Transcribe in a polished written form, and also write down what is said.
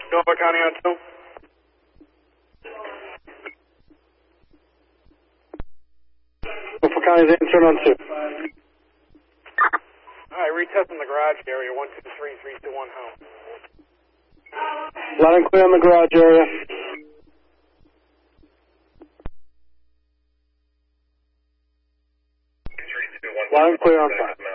Nova County on 2. Norfolk County's answering on 2. Alright, retesting the garage area, 123, 321 home. Loud and clear on the garage area. Loud and clear on 5.